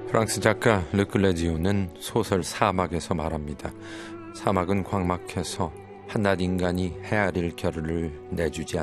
프랑스 작가 르클레지오는 소설 사막에서 말합니다. 사막은 광막해서 한낱 인간이 헤아릴 겨를을 내주지